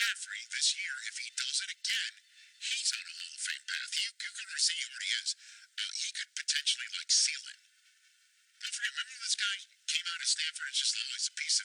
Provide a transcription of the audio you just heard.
McCaffrey this year, if he does it again, he's on a Hall of Fame path. You can already see he already is. He could potentially like seal it. Don't forget, remember this guy came out of Stanford and just always a piece of